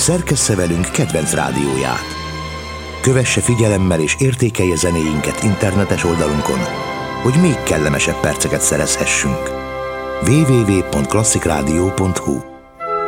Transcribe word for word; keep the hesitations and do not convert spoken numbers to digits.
Szerkessze velünk kedvenc rádióját. Kövesse figyelemmel és értékelje zenéinket internetes oldalunkon, hogy még kellemesebb perceket szerezhessünk. double-u double-u double-u pont klasszik rádió pont hu